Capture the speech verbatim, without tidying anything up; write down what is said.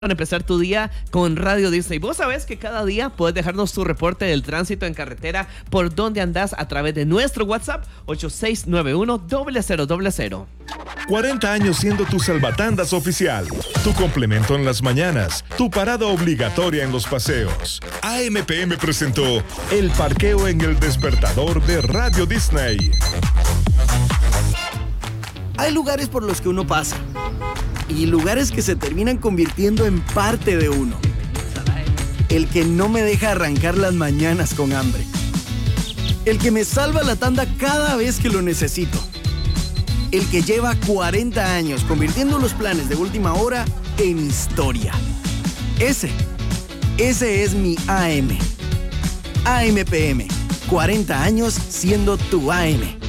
Para empezar tu día con Radio Disney. Vos sabés que cada día puedes dejarnos tu reporte del tránsito en carretera, por dónde andás, a través de nuestro WhatsApp ocho seis nueve uno cero cero cero cero. cuarenta años siendo tu salvatandas oficial, tu complemento en las mañanas, tu parada obligatoria en los paseos. A M P M presentó El Parqueo en el Despertador de Radio Disney. Hay lugares por los que uno pasa y lugares que se terminan convirtiendo en parte de uno. El que no me deja arrancar las mañanas con hambre. El que me salva la tanda cada vez que lo necesito. El que lleva cuarenta años convirtiendo los planes de última hora en historia. Ese, ese es mi A M. A M P M. cuarenta años siendo tu A M.